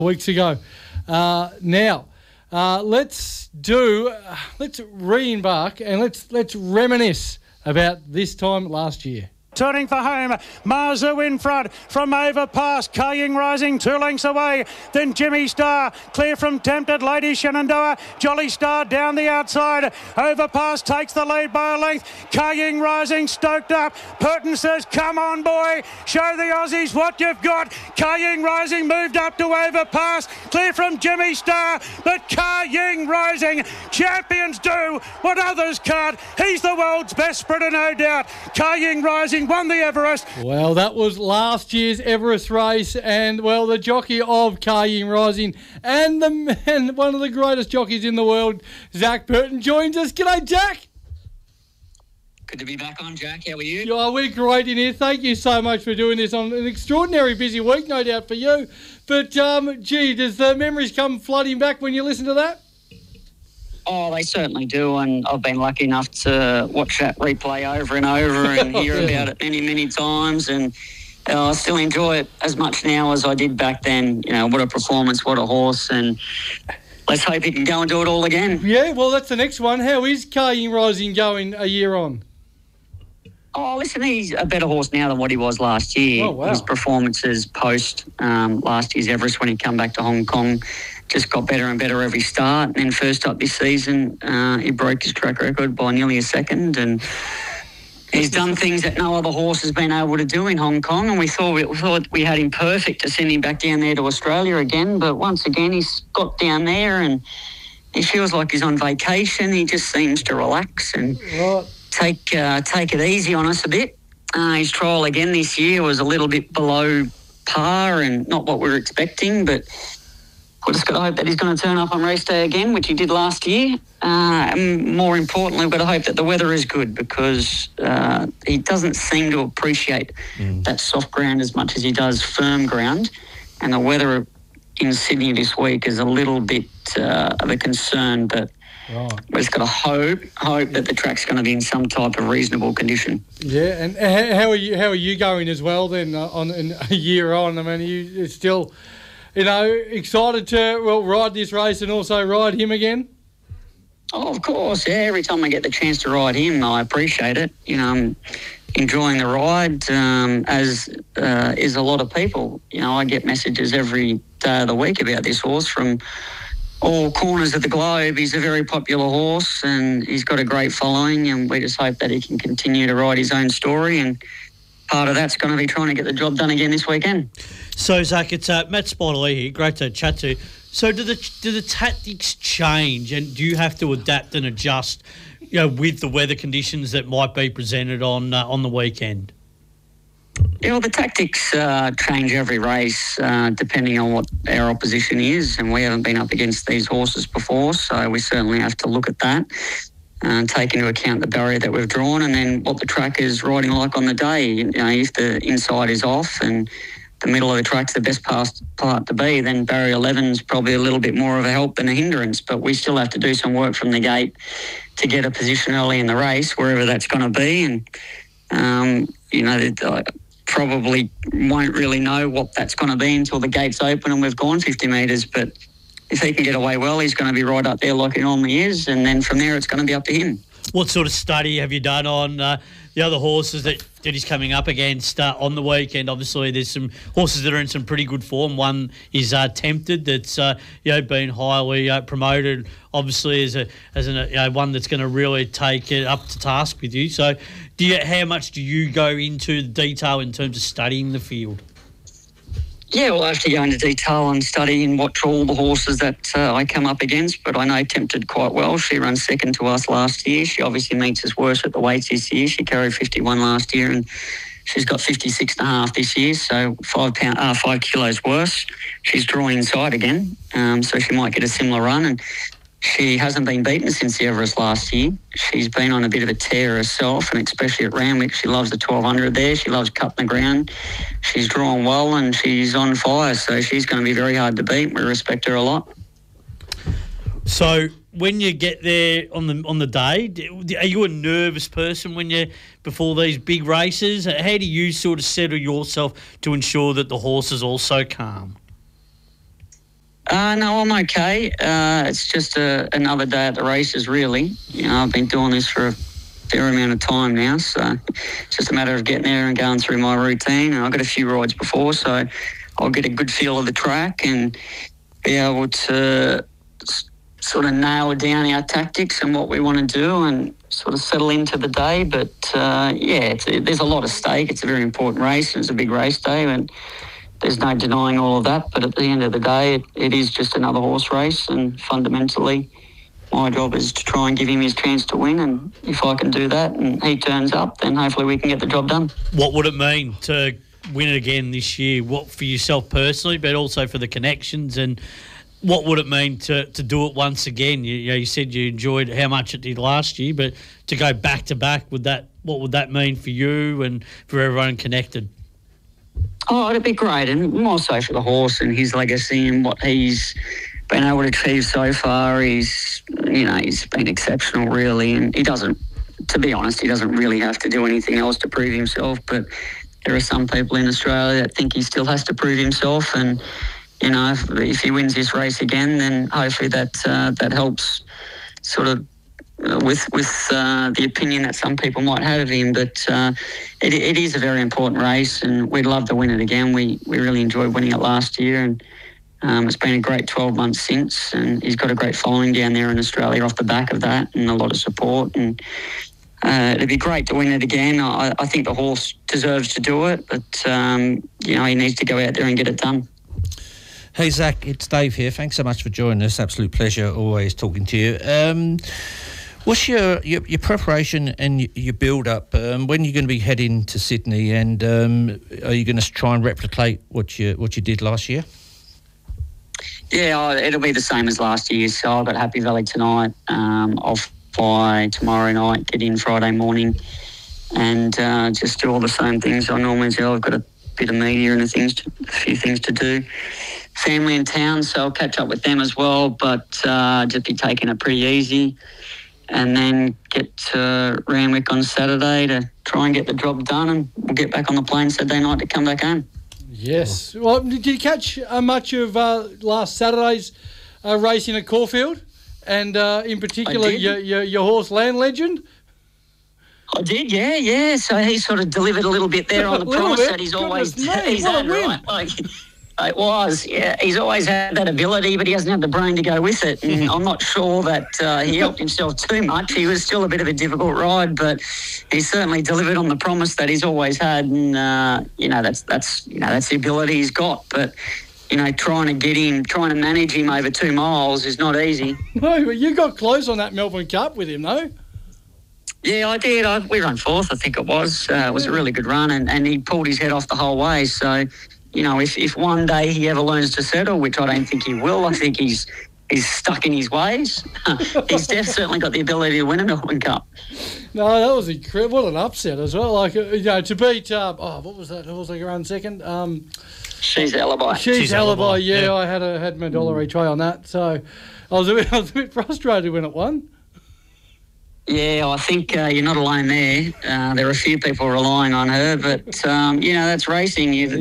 weeks ago. Now, let's re-embark and let's reminisce about this time last year. Turning for home, Marzu in front from Overpass, Kaying rising 2 lengths away, then Jimmy Star, clear from Tempted, Lady Shenandoah, Jolly Star down the outside, Overpass takes the lead by a length, Kaying rising stoked up, Purton says come on boy, show the Aussies what you've got, Kaying rising moved up to Overpass, clear from Jimmy Star, but Kaying rising, champions do what others can't, he's the world's best sprinter no doubt, Kaying rising won the Everest. Well, that was last year's Everest race, and well, the jockey of Kaying Rising and the man, one of the greatest jockeys in the world, Zach Purton, joins us. G'day, Jack. Good to be back on, Jack. How are you? Yeah, we're great in here. Thank you so much for doing this on an extraordinary busy week, no doubt for you. But gee, does the memories come flooding back when you listen to that? Oh, they certainly do, and I've been lucky enough to watch that replay over and over and hear about it many, many times, and I still enjoy it as much now as I did back then. You know, what a performance, what a horse, and let's hope he can go and do it all again. Yeah, well, that's the next one. How is Kaying Rising going a year on? Oh, listen, he's a better horse now than what he was last year. Oh, wow. His performances post last year's Everest when he came back to Hong Kong just got better and better every start. And then first up this season, he broke his track record by nearly a second. And he's done things that no other horse has been able to do in Hong Kong. And we thought we had him perfect to send him back down there to Australia again. But once again, he's got down there and he feels like he's on vacation. He just seems to relax and take it easy on us a bit. His trial again this year was a little bit below par and not what we were expecting, but we're just got to hope that he's going to turn up on race day again, which he did last year. And more importantly, we've got to hope that the weather is good because he doesn't seem to appreciate that soft ground as much as he does firm ground. And the weather in Sydney this week is a little bit of a concern, but we're just got to hope that the track's going to be in some type of reasonable condition. Yeah, and how are you going as well then on a year on? I mean, are you still, excited to ride this race and also ride him again? Oh, of course, yeah. Every time I get the chance to ride him, I appreciate it. I'm enjoying the ride, as is a lot of people. I get messages every day of the week about this horse from all corners of the globe. He's a very popular horse and he's got a great following, and we just hope that he can continue to write his own story, and part of that's going to be trying to get the job done again this weekend. So, Zach, it's Matt Spider-Lee here. Great to chat to you. So do the tactics change, and do you have to adapt and adjust with the weather conditions that might be presented on the weekend? Yeah, well, the tactics change every race depending on what our opposition is, and we haven't been up against these horses before, so we certainly have to look at that and take into account the barrier that we've drawn, and then what the track is riding like on the day. If the inside is off and the middle of the track's the best part to be, then barrier 11's probably a little bit more of a help than a hindrance, but we still have to do some work from the gate to get a position early in the race, wherever that's going to be, and probably won't really know what that's going to be until the gates open and we've gone 50 metres. But if he can get away well, he's going to be right up there like he normally is, and then from there it's going to be up to him. What sort of study have you done on the other horses that he's coming up against on the weekend? Obviously, there's some horses that are in some pretty good form. One is Tempted, that's been highly promoted. Obviously, as one that's going to really take it up to task with you. So, how much do you go into the detail in terms of studying the field? Yeah, well, I have to go into detail and study and watch all the horses that I come up against, but I know Tempted quite well. She ran second to us last year. She obviously meets us worse at the weights this year. She carried 51 last year and she's got 56.5 this year, so 5 kilos worse. She's drawing inside again, so she might get a similar run, and she hasn't been beaten since the Everest last year. She's been on a bit of a tear herself, and especially at Randwick. She loves the 1200 there. She loves cutting the ground. She's drawn well and she's on fire, so she's going to be very hard to beat. We respect her a lot. So when you get there on the day, are you a nervous person before these big races? How do you sort of settle yourself to ensure that the horse is also calm? No, I'm okay. It's just another day at the races, really. I've been doing this for a fair amount of time now, so it's just a matter of getting there and going through my routine. And I've got a few rides before, so I'll get a good feel of the track and be able to sort of nail down our tactics and what we want to do and sort of settle into the day. But, there's a lot at stake. It's a very important race, and it's a big race day, and there's no denying all of that. But at the end of the day, it is just another horse race, and fundamentally my job is to try and give him his chance to win, and if I can do that and he turns up, then hopefully we can get the job done. What would it mean to win it again this year? What for yourself personally, but also for the connections, and what would it mean to do it once again? You said you enjoyed how much it did last year, but to go back to back, what would that mean for you and for everyone connected? Oh, it'd be great, and more so for the horse and his legacy and what he's been able to achieve so far. He's been exceptional, really, and to be honest, he doesn't really have to do anything else to prove himself, but there are some people in Australia that think he still has to prove himself, and if he wins this race again, then hopefully that helps sort of with the opinion that some people might have of him. But it is a very important race, and we'd love to win it again. We really enjoyed winning it last year, and it's been a great 12 months since, and he's got a great following down there in Australia off the back of that, and a lot of support. And it'd be great to win it again. I think the horse deserves to do it, but he needs to go out there and get it done. Hey Zach, it's Dave here. Thanks so much for joining us. Absolute pleasure always talking to you. What's your preparation and your build-up? When are you going to be heading to Sydney, and are you going to try and replicate what you did last year? Yeah, it'll be the same as last year. So I've got Happy Valley tonight. I'll fly tomorrow night, get in Friday morning, and just do all the same things I normally do. I've got a bit of media and a few things to do. Family in town, so I'll catch up with them as well, but just be taking it pretty easy, and then get to Randwick on Saturday to try and get the job done, and we'll get back on the plane Saturday night to come back home. Yes. Well, did you catch much of last Saturday's racing at Caulfield, and in particular your horse Land Legend? I did, yeah. So he sort of delivered a little bit there on the promise that he's always had, right? It was, yeah. He's always had that ability, but he hasn't had the brain to go with it. And I'm not sure that he helped himself too much. He was still a bit of a difficult ride, but he certainly delivered on the promise that he's always had. And that's the ability he's got. But trying to manage him over 2 miles is not easy. No, but you got close on that Melbourne Cup with him, though. Yeah, I did. We ran 4th, I think it was. It was a really good run, and he pulled his head off the whole way. So, if one day he ever learns to settle, which I don't think he will, I think he's stuck in his ways. He's certainly got the ability to win a Melbourne Cup. No, that was incredible. What an upset as well. Like, to beat, what was that? Who was like around second? She's Alibi. She's Alibi, yeah. I had my dollar each way on that. So I was a bit frustrated when it won. Yeah, I think you're not alone there. There are a few people relying on her, but that's racing. He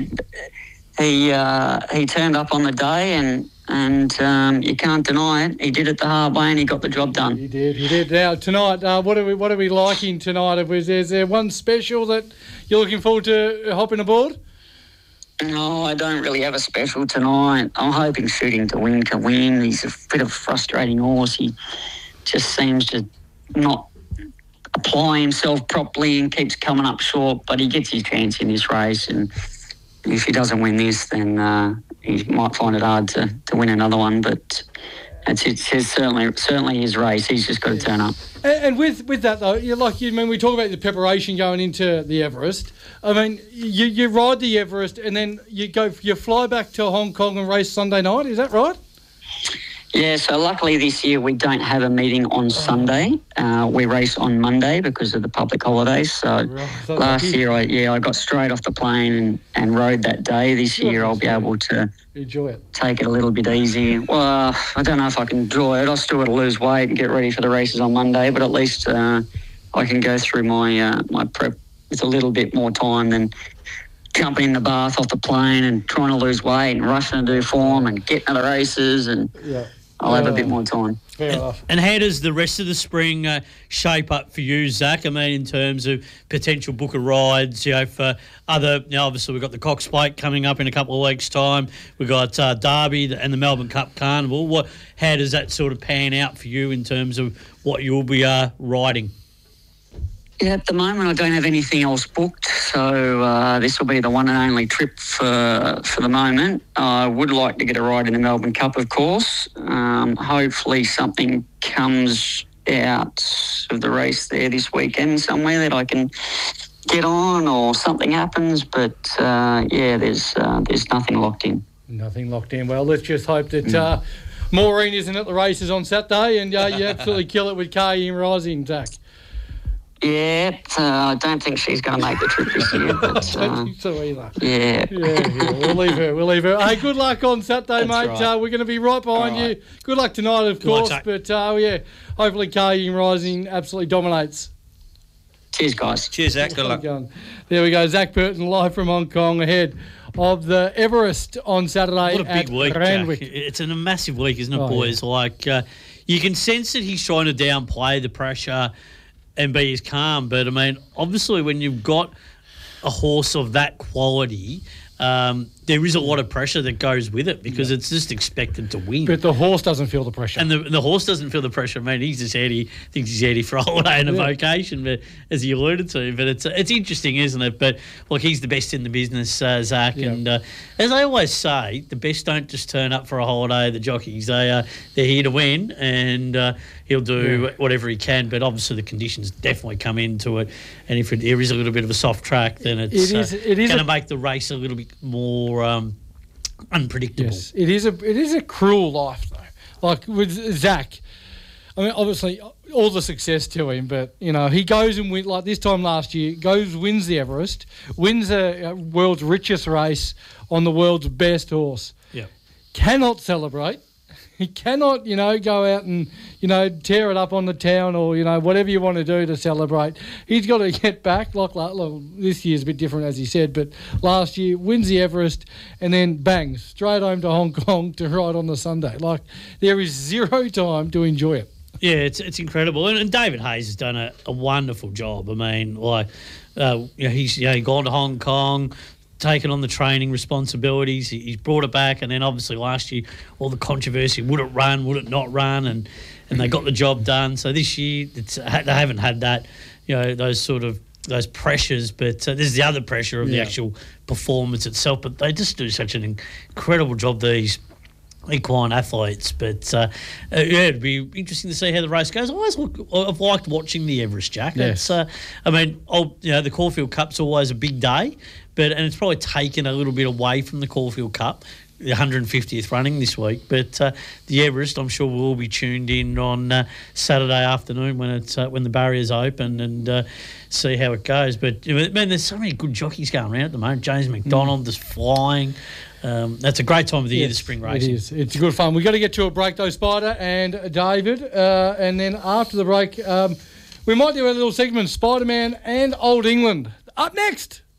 turned up on the day, and you can't deny it. He did it the hard way, and he got the job done. He did. Now tonight, what are we liking tonight? Is there one special that you're looking forward to hopping aboard? No, I don't really have a special tonight. I'm hoping Shooting to Win can win. He's a bit of a frustrating horse. He just seems to not apply himself properly and keeps coming up short, but he gets his chance in this race, and if he doesn't win this, then he might find it hard to win another one. But it's certainly his race. He's just got to turn up. And with that though, we talk about the preparation going into the Everest. I mean, you ride the Everest and then you fly back to Hong Kong and race Sunday night. Is that right? Yeah, so luckily this year we don't have a meeting on Sunday. We race on Monday because of the public holidays. So last year I got straight off the plane and rode that day. This year I'll be able to enjoy it. Take it a little bit easy. Well, I don't know if I can enjoy it. I've still got to lose weight and get ready for the races on Monday, but at least I can go through my prep with a little bit more time than jumping in the bath off the plane and trying to lose weight and rushing to do form and getting to the races, and I'll have a bit more time. Fair enough. And how does the rest of the spring shape up for you, Zach? I mean, in terms of potential book of rides, for other, obviously we've got the Cox Plate coming up in a couple of weeks' time. We've got Derby and the Melbourne Cup Carnival. How does that sort of pan out for you in terms of what you'll be riding? Yeah, at the moment I don't have anything else booked, so this will be the one and only trip for the moment. I would like to get a ride in the Melbourne Cup, of course. Hopefully something comes out of the race there this weekend somewhere that I can get on, or something happens. But there's nothing locked in. Nothing locked in. Well, let's just hope that Maureen isn't at the races on Saturday, and you absolutely kill it with Kayin Rising, Zach. Yeah, I don't think she's going to make the trip this year. But, I don't think so either. Yeah. We'll leave her. Hey, good luck on Saturday, mate. Right. We're going to be right behind you. Good luck tonight, of course. Zach. But, hopefully Kayin Rising absolutely dominates. Cheers, guys. Cheers, Zach. Good luck. There we go. Zach Burton live from Hong Kong ahead of the Everest on Saturday. What a big at week, Randwick. Jack. It's a massive week, isn't it, boys? Yeah. Like, you can sense that he's trying to downplay the pressure and be as calm. But, I mean, obviously when you've got a horse of that quality, there is a lot of pressure that goes with it because it's just expected to win. But the horse doesn't feel the pressure. And the horse doesn't feel the pressure. I mean, he's just thinks he's ready for a holiday and a vacation, but as he alluded to. But it's interesting, isn't it? But, look, he's the best in the business, Zach. Yeah. And as I always say, the best don't just turn up for a holiday, the jockeys. They're here to win, and he'll do whatever he can. But obviously the conditions definitely come into it. And if there is a little bit of a soft track, then it's going to make the race a little bit more unpredictable. Yes, it is a cruel life though. Like with Zach, I mean, obviously all the success to him, but he goes and wins. Like this time last year, wins the Everest, wins the world's richest race on the world's best horse. Yeah, cannot celebrate. He cannot, go out and, tear it up on the town or, whatever you want to do to celebrate. He's got to get back. Like this year's a bit different, as he said, but last year wins the Everest and then bang, straight home to Hong Kong to ride on the Sunday. Like there is zero time to enjoy it. Yeah, it's incredible. And David Hayes has done a wonderful job. I mean, he's gone to Hong Kong, taken on the training responsibilities. He's brought it back, and then obviously last year all the controversy: would it run, would it not run, and they got the job done. So this year they haven't had that, those pressures. But there's the other pressure of the actual performance itself. But they just do such an incredible job, these equine athletes. But it'd be interesting to see how the race goes. I've liked watching the Everest, Jack. Yes. The Caulfield Cup's always a big day. And it's probably taken a little bit away from the Caulfield Cup, the 150th running this week. But the Everest, I'm sure we'll all be tuned in on Saturday afternoon when the barriers open and see how it goes. But man, there's so many good jockeys going around at the moment. James McDonald is flying. That's a great time of the year, the spring racing. It is. It's good fun. We've got to get to a break though, Spider and David. And then after the break, we might do a little segment, Spider-Man and Old England. Up next.